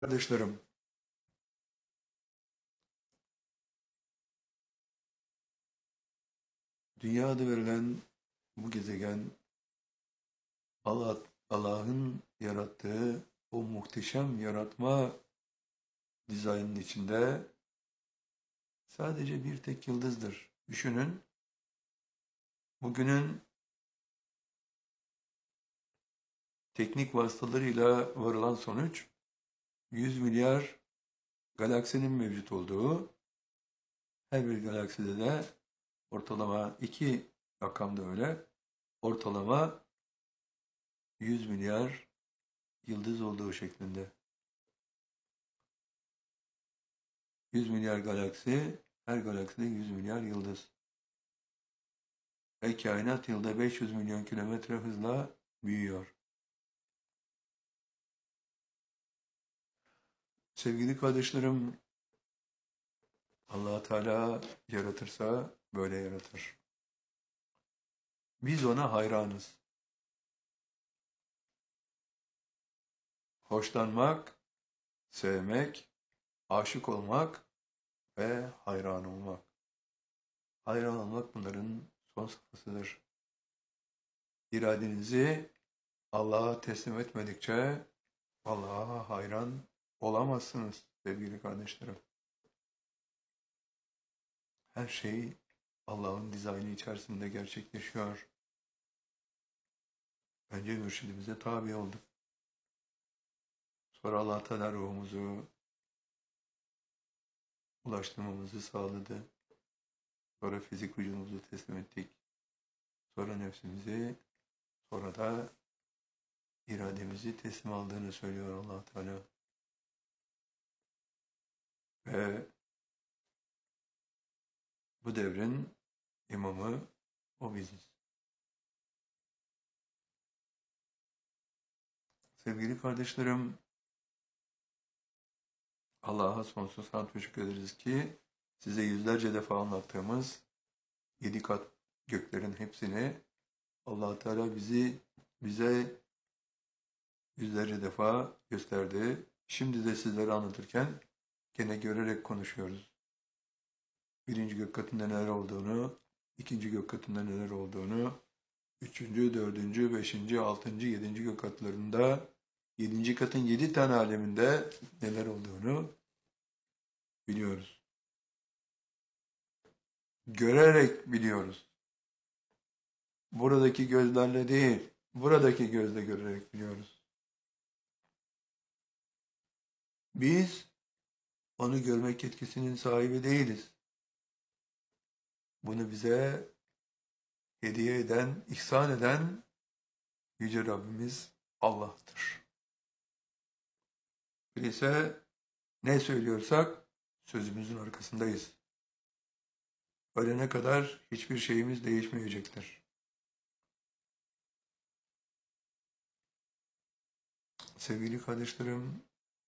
Kardeşlerim, dünya adı verilen bu gezegen Allah Allah'ın yarattığı o muhteşem yaratma dizaynının içinde sadece bir tek yıldızdır. Düşünün, bugünün teknik vasıtalarıyla varılan sonuç 100 milyar galaksinin mevcut olduğu, her bir galakside de ortalama iki rakamda öyle, ortalama 100 milyar yıldız olduğu şeklinde. 100 milyar galaksi, her galakside 100 milyar yıldız. Ve kainat yılda 500 milyon kilometre hızla büyüyor. Sevgili kardeşlerim, Allah Teala yaratırsa böyle yaratır. Biz ona hayranız. Hoşlanmak, sevmek, aşık olmak ve hayran olmak. Hayran olmak bunların son safhasıdır. İradenizi Allah'a teslim etmedikçe Allah'a hayran olamazsınız sevgili kardeşlerim. Her şey Allah'ın dizaynı içerisinde gerçekleşiyor. Önce mürşidimize tabi olduk. Sonra Allah Teala ruhumuzu ulaştırmamızı sağladı. Sonra fizik vücudumuzu teslim ettik. Sonra nefsimizi, sonra da irademizi teslim aldığını söylüyor Allah Teala. Ve bu devrin imamı o biziz. Sevgili kardeşlerim, Allah'a sonsuz hamd ve şükrederiz ki size yüzlerce defa anlattığımız 7 kat göklerin hepsini Allah Teala bize yüzlerce defa gösterdi. Şimdi de sizlere anlatırken gene görerek konuşuyoruz. Birinci gök katında neler olduğunu, ikinci gök katında neler olduğunu, üçüncü, dördüncü, beşinci, altıncı, yedinci gök katlarında, yedinci katın 7 tane aleminde neler olduğunu biliyoruz. Görerek biliyoruz. Buradaki gözlerle değil, buradaki gözle görerek biliyoruz. Biz onu görmek yetkisinin sahibi değiliz. Bunu bize hediye eden, ihsan eden Yüce Rabbimiz Allah'tır. Öyleyse ne söylüyorsak sözümüzün arkasındayız. Ölene kadar hiçbir şeyimiz değişmeyecektir. Sevgili kardeşlerim,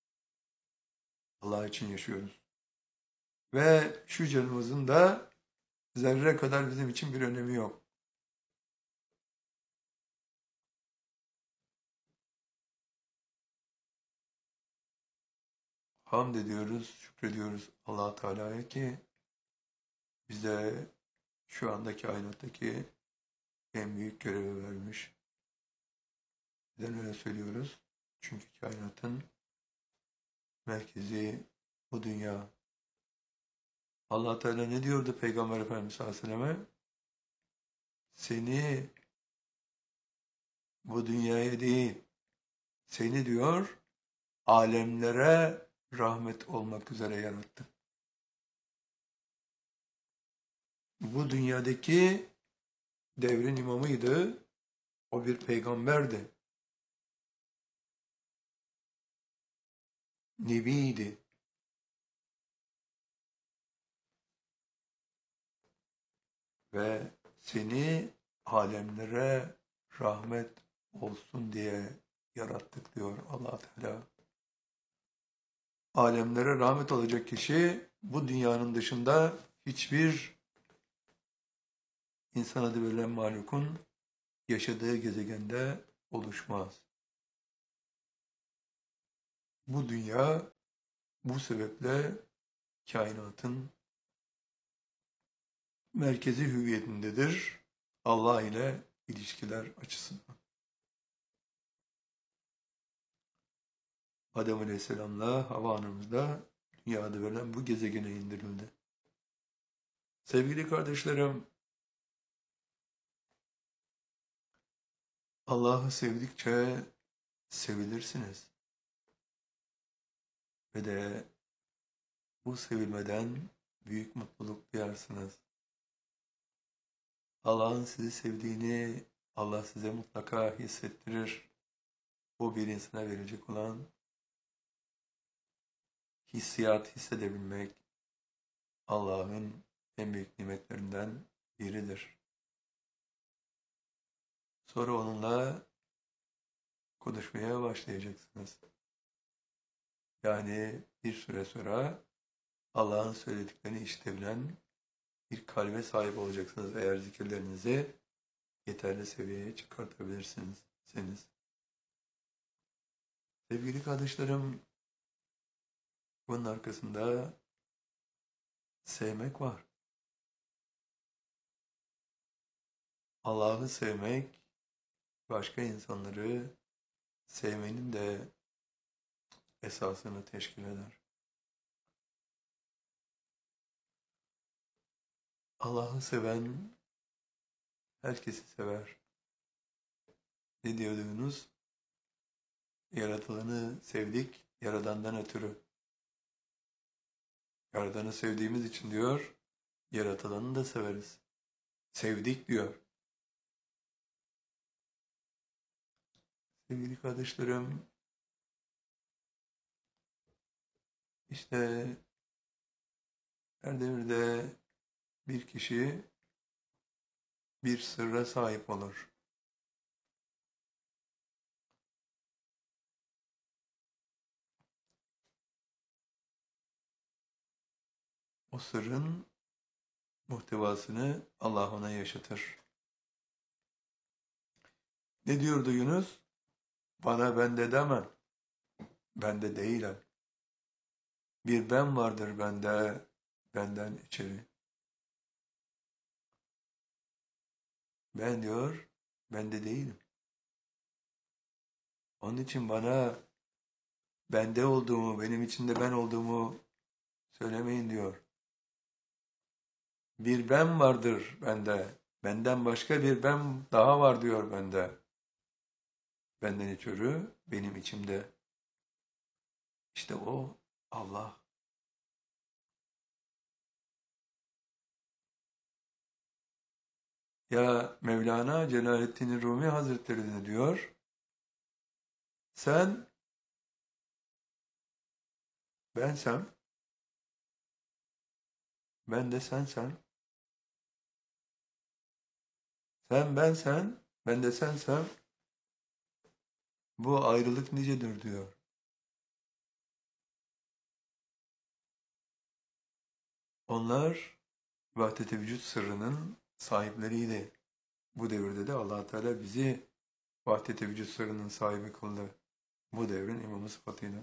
Allah için yaşıyoruz. Ve şu canımızın da zerre kadar bizim için bir önemi yok. Hamd ediyoruz, şükrediyoruz Allah Teala'ya ki bize şu anda kainattaki en büyük görevi vermiş. Neden öyle söylüyoruz? Çünkü kainatın merkezi bu dünya. Allah Teala ne diyordu Peygamber Efendimiz Aleyhisselam'a? Seni bu dünyaya değil, seni diyor alemlere rahmet olmak üzere yarattı. Bu dünyadaki devrin imamıydı. O bir peygamberdi. Nebiydi. Ve seni alemlere rahmet olsun diye yarattık diyor Allah Teala. Alemlere rahmet olacak kişi bu dünyanın dışında hiçbir insan adı verilen mahlukun yaşadığı gezegende oluşmaz. Bu dünya bu sebeple kainatın merkezi hüviyetindedir. Allah ile ilişkiler açısından. Adem Aleyhisselam'la Havva Anamız da dünyada verilen bu gezegene indirildi. Sevgili kardeşlerim, Allah'ı sevdikçe sevilirsiniz. Ve de bu sevilmeden büyük mutluluk duyarsınız. Allah'ın sizi sevdiğini Allah size mutlaka hissettirir. O bir insana verecek olan hissiyat hissedebilmek Allah'ın en büyük nimetlerinden biridir. Sonra onunla konuşmaya başlayacaksınız. Yani bir süre sonra Allah'ın söylediklerini işitebilen bir kalbe sahip olacaksınız eğer zikirlerinizi yeterli seviyeye çıkartabilirsiniz. Sevgili kardeşlerim, bunun arkasında sevmek var. Allah'ı sevmek, başka insanları sevmenin de esasını teşkil eder. Allah'ı seven herkesi sever. Ne diyordunuz? Yaratılanı sevdik, Yaradan'dan ötürü. Yaradan'ı sevdiğimiz için diyor, yaratılanı da severiz. Sevdik diyor. Sevgili kardeşlerim, işte her devirde bir kişi bir sırra sahip olur. O sırrın muhtevasını Allah ona yaşatır. Ne diyordu Yunus? Bana bende deme, bende değilim. Bir ben vardır bende, benden içeri. Ben diyor, bende değilim. Onun için bana bende olduğumu, benim içinde ben olduğumu söylemeyin diyor. Bir ben vardır bende, benden başka bir ben daha var diyor bende. Benden ötürü benim içimde. İşte o Allah. Ya Mevlana Celaleddin Rumi Hazretleri de diyor, sen bensem, ben de sensen, sen bensen, ben de sensem, bu ayrılık nicedir diyor. Onlar vahdet-i vücut sırrının sahipleriydi. Bu devirde de Allah Teala bizi vahdet-i vücut sırrının sahibi kıldı. Bu devrin imamı sıfatıyla.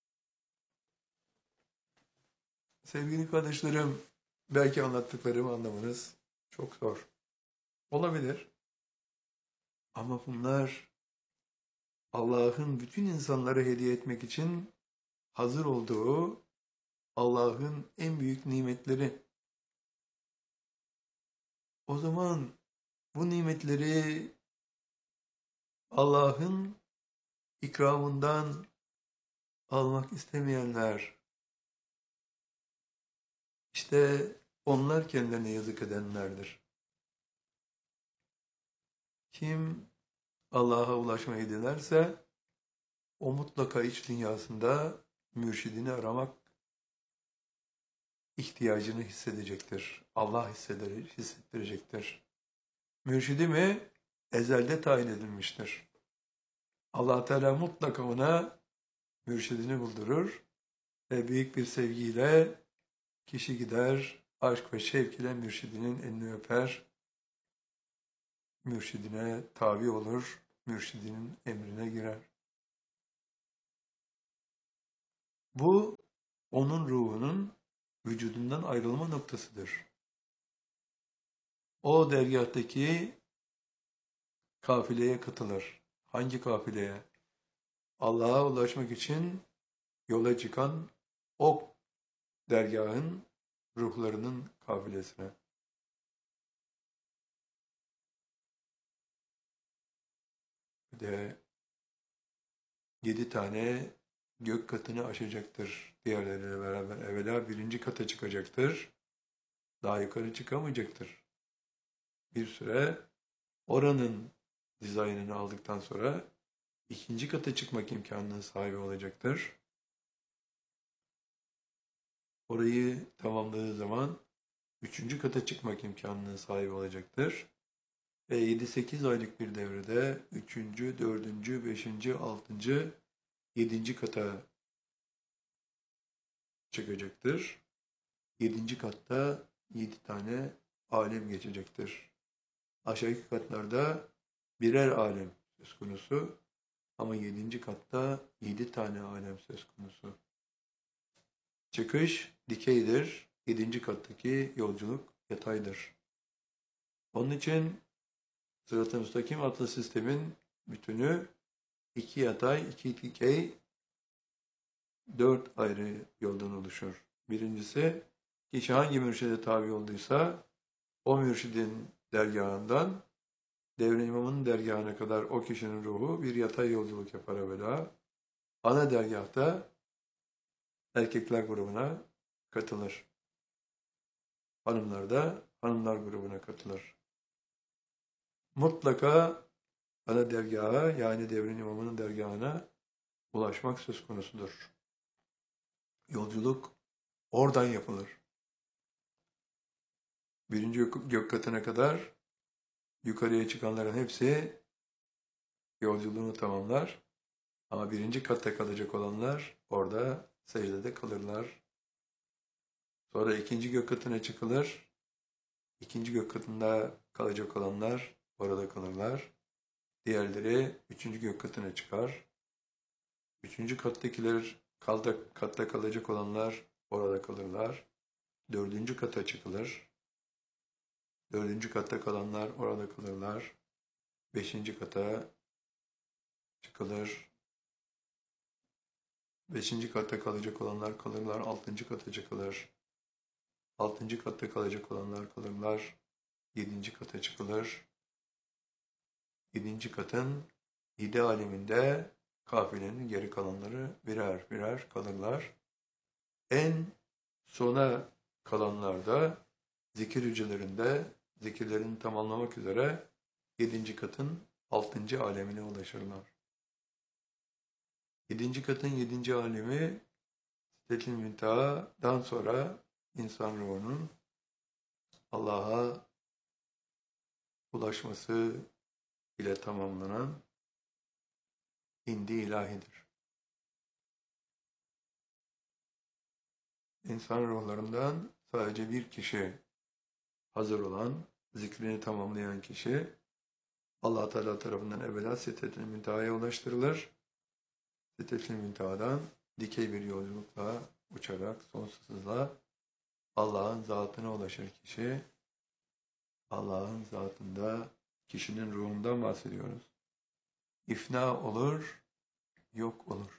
Sevgili kardeşlerim, belki anlattıklarımı anlamanız çok zor. Olabilir. Ama bunlar Allah'ın bütün insanlara hediye etmek için hazır olduğu Allah'ın en büyük nimetleri. O zaman bu nimetleri Allah'ın ikramından almak istemeyenler, işte onlar kendilerine yazık edenlerdir. Kim Allah'a ulaşmayı dilerse, o mutlaka iç dünyasında mürşidini aramak ihtiyacını hissedecektir. Allah hissettirecektir. Mürşidi mi? Ezelde tayin edilmiştir. Allah Teala mutlaka ona mürşidini buldurur ve büyük bir sevgiyle kişi gider, aşk ve şevk ile mürşidinin elini öper, mürşidine tabi olur, mürşidinin emrine girer. Bu onun ruhunun vücudundan ayrılma noktasıdır. O dergahtaki kafileye katılır. Hangi kafileye? Allah'a ulaşmak için yola çıkan o dergahın ruhlarının kafilesine. Bir de 7 tane gök katını aşacaktır diğerleriyle beraber. Evvela birinci kata çıkacaktır. Daha yukarı çıkamayacaktır. Bir süre oranın dizaynını aldıktan sonra ikinci kata çıkmak imkanının sahibi olacaktır. Orayı tamamladığı zaman üçüncü kata çıkmak imkanının sahibi olacaktır. Ve 7-8 aylık bir devrede üçüncü, dördüncü, beşinci, altıncı, yedinci kata çıkacaktır. Yedinci katta 7 tane alem geçecektir. Aşağıki katlarda birer alem söz konusu. Ama 7. katta 7 tane alem söz konusu. Çıkış dikeydir. 7. kattaki yolculuk yataydır. Onun için Sırat-ı Müstakim adlı sistemin bütünü 2 yatay, 2 dikey, 4 ayrı yoldan oluşur. Birincisi, kişi hangi mürşide tabi olduysa o mürşidin dergahından devre imamının dergahına kadar o kişinin ruhu bir yatay yolculuk yapar evvela. Ana dergahta erkekler grubuna katılır. Hanımlar da hanımlar grubuna katılır. Mutlaka ana dergaha yani devrin imamının dergahına ulaşmak söz konusudur. Yolculuk oradan yapılır. Birinci gök katına kadar yukarıya çıkanların hepsi yolculuğunu tamamlar. Ama birinci katta kalacak olanlar orada secdede kalırlar. Sonra ikinci gök katına çıkılır. İkinci gök katında kalacak olanlar orada kalırlar. Diğerleri üçüncü gök katına çıkar. Üçüncü kattakiler katta kalacak olanlar orada kalırlar. Dördüncü kata çıkılır. Dördüncü katta kalanlar orada kalırlar. Beşinci kata çıkılır. Beşinci katta kalacak olanlar kalırlar. Altıncı kata çıkılır. Altıncı katta kalacak olanlar kalırlar. Yedinci kata çıkılır. Yedinci katın 7 aleminde kafilenin geri kalanları birer birer kalırlar. En sona kalanlar da zikir hücrelerinde zikirlerini tamamlamak üzere 7. katın 6. alemine ulaşırlar. 7. katın 7. alemi Sidret-i Münteha'dan sonra insan ruhunun Allah'a ulaşması ile tamamlanan indi ilahidir. İnsan ruhlarından sadece bir kişi hazır olan, zikrini tamamlayan kişi Allah Teala tarafından evvela Sidret-i Münteha'ya ulaştırılır. Sidret-i Münteha'dan dikey bir yolculukla uçarak sonsuz hızla Allah'ın zatına ulaşır kişi. Allah'ın zatında kişinin ruhundan bahsediyoruz. İfna olur, yok olur.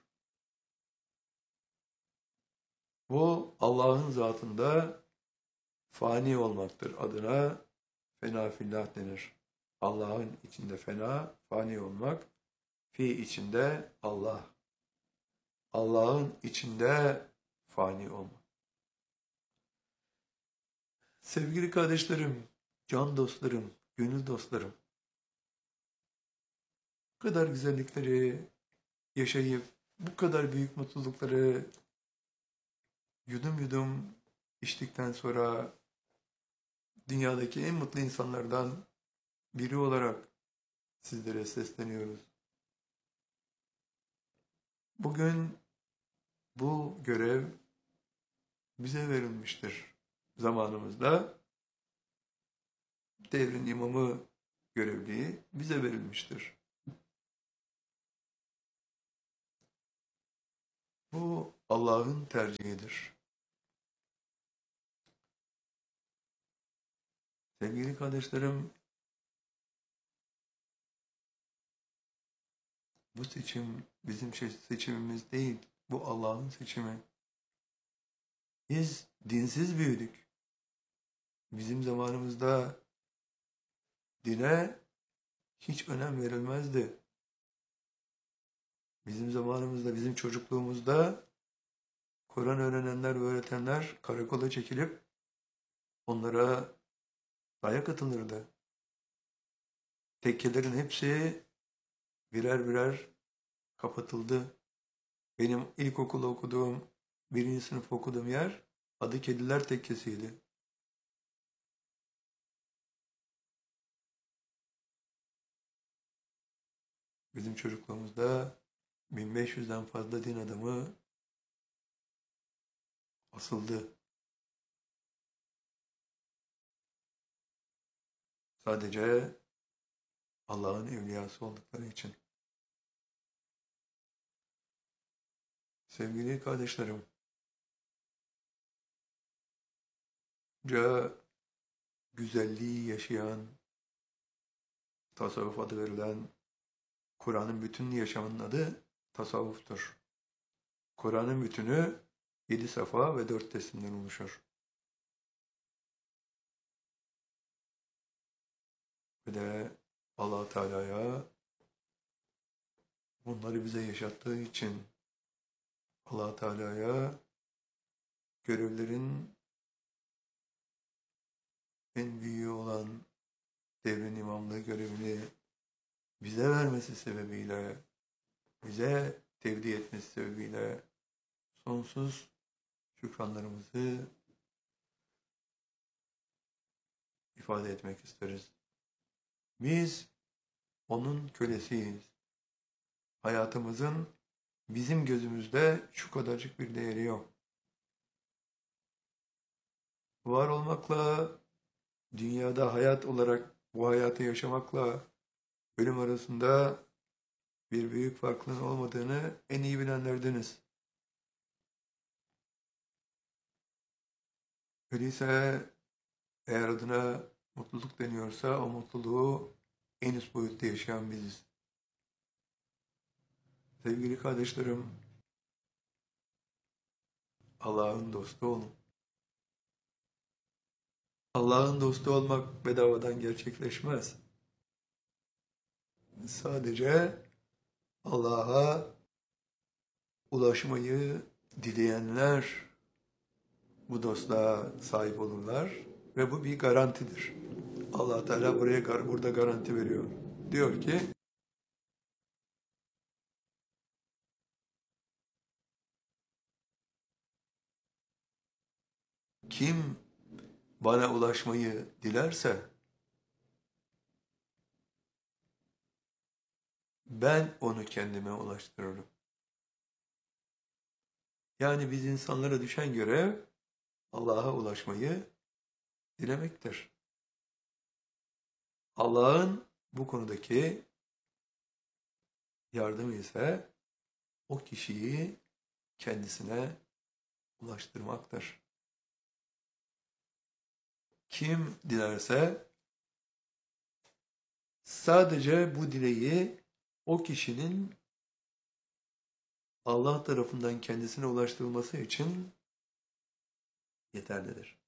Bu Allah'ın zatında fani olmaktır. Adına fena fillah denir. Allah'ın içinde fena, fani olmak. Fi içinde Allah. Allah'ın içinde fani olmak. Sevgili kardeşlerim, can dostlarım, gönül dostlarım, bu kadar güzellikleri yaşayıp, bu kadar büyük mutlulukları yudum yudum içtikten sonra dünyadaki en mutlu insanlardan biri olarak sizlere sesleniyoruz. Bugün bu görev bize verilmiştir. Zamanımızda devrin imamı görevliği bize verilmiştir. Bu Allah'ın tercihidir. Sevgili kardeşlerim, bu seçim bizim seçimimiz değil, bu Allah'ın seçimi. Biz dinsiz büyüdük. Bizim zamanımızda dine hiç önem verilmezdi. Bizim zamanımızda, bizim çocukluğumuzda Kur'an öğrenenler ve öğretenler karakola çekilip onlara dayak atılırdı. Tekkelerin hepsi birer birer kapatıldı. Benim ilkokulu okuduğum, birinci sınıf okuduğum yer adı Kediler Tekkesi'ydi. Bizim çocukluğumuzda 1500'den fazla din adamı asıldı. Sadece Allah'ın evliyası oldukları için. Sevgili kardeşlerim, güzelliği yaşayan, tasavvuf adı verilen Kur'an'ın bütün yaşamının adı tasavvuftur. Kur'an'ın bütünü 7 safa ve 4 resimden oluşur. Ve de Allah Teala'ya bunları bize yaşattığı için Allah Teala'ya görevlerin en büyüğü olan devrin imamlığı görevini bize vermesi sebebiyle, bize tevdi etmesi sebebiyle sonsuz şükranlarımızı ifade etmek isteriz. Biz onun kölesiyiz. Hayatımızın bizim gözümüzde şu kadarcık bir değeri yok. Var olmakla, dünyada hayat olarak bu hayatı yaşamakla ölüm arasında bir büyük farklılığın olmadığını en iyi bilenlerdeniz. Öyleyse eğer adına mutluluk deniyorsa o mutluluğu en üst boyutta yaşayan biziz. Sevgili kardeşlerim, Allah'ın dostu olun. Allah'ın dostu olmak bedavadan gerçekleşmez. Sadece Allah'a ulaşmayı dileyenler bu dostluğa sahip olurlar ve bu bir garantidir. Allah Teala burada garanti veriyor. Diyor ki kim bana ulaşmayı dilerse ben onu kendime ulaştırırım. Yani biz insanlara düşen görev Allah'a ulaşmayı dilemektir. Allah'ın bu konudaki yardımı ise o kişiyi kendisine ulaştırmaktır. Kim dilerse sadece bu dileği o kişinin Allah tarafından kendisine ulaştırılması için yeterlidir.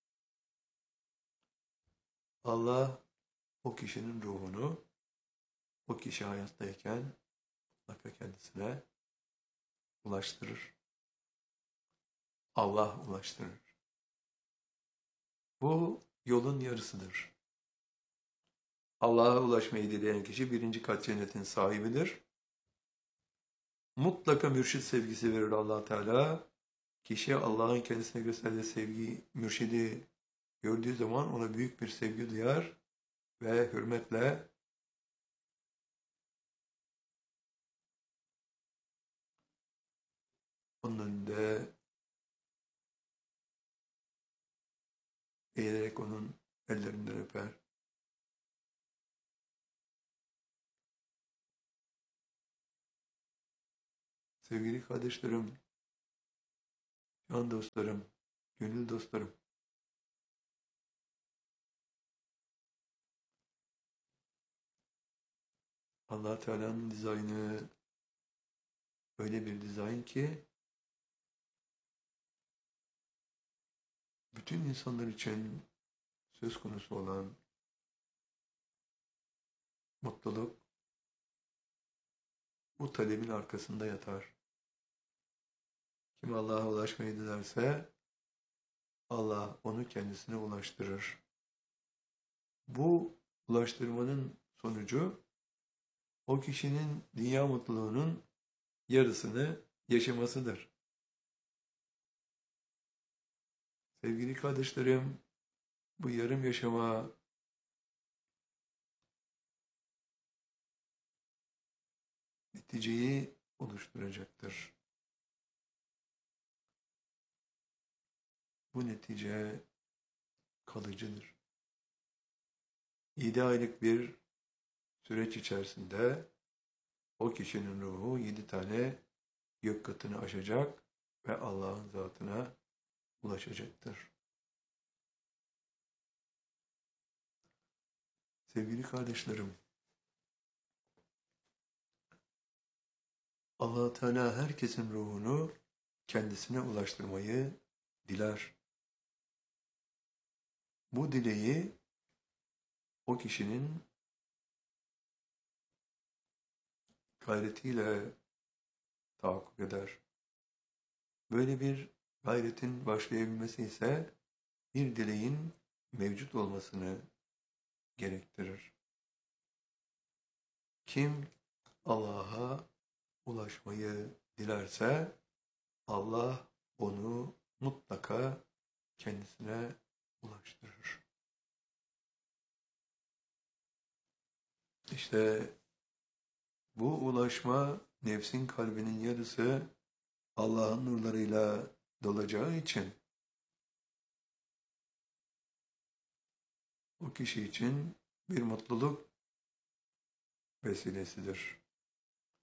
Allah o kişinin ruhunu o kişi hayattayken mutlaka kendisine ulaştırır. Allah ulaştırır. Bu yolun yarısıdır. Allah'a ulaşmayı dileyen kişi birinci kat cennetin sahibidir. Mutlaka mürşit sevgisi verir Allah Teala. Kişi Allah'ın kendisine gösterdiği sevgi, mürşidi gördüğü zaman ona büyük bir sevgi duyar ve hürmetle onun önünde eğilerek onun ellerinden öper. Sevgili kardeşlerim, can dostlarım, gönül dostlarım. Allah Teala'nın dizaynı öyle bir dizayn ki bütün insanlar için söz konusu olan mutluluk bu talebin arkasında yatar. Kim Allah'a ulaşmayı dilerse Allah onu kendisine ulaştırır. Bu ulaştırmanın sonucu o kişinin dünya mutluluğunun yarısını yaşamasıdır. Sevgili kardeşlerim, bu yarım yaşama neticeyi oluşturacaktır. Bu netice kalıcıdır. 7 aylık bir süreç içerisinde o kişinin ruhu 7 tane gök katını aşacak ve Allah'ın zatına ulaşacaktır. Sevgili kardeşlerim, Allah Teala herkesin ruhunu kendisine ulaştırmayı diler. Bu dileği o kişinin gayretiyle tahakkuk eder. Böyle bir gayretin başlayabilmesi ise bir dileğin mevcut olmasını gerektirir. Kim Allah'a ulaşmayı dilerse Allah onu mutlaka kendisine ulaştırır. İşte bu ulaşma nefsin kalbinin yarısı Allah'ın nurlarıyla dolacağı için o kişi için bir mutluluk vesilesidir.